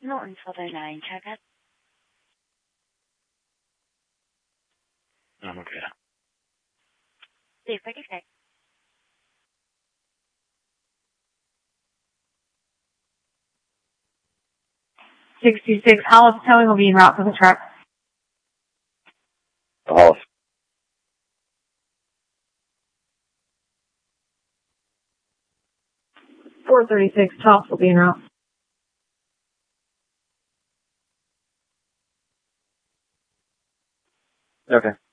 Norton 409, check. I'm okay. 246. 66 Hollis Towing will be en route for the truck. Hollis. 436 Tops will be en route. Okay.